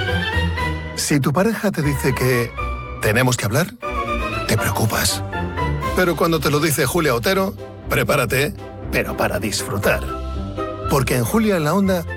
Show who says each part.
Speaker 1: Si tu pareja te dice que tenemos que hablar, te preocupas. Pero cuando te lo dice Julia Otero, prepárate, pero para disfrutar. Porque en Julia en la Onda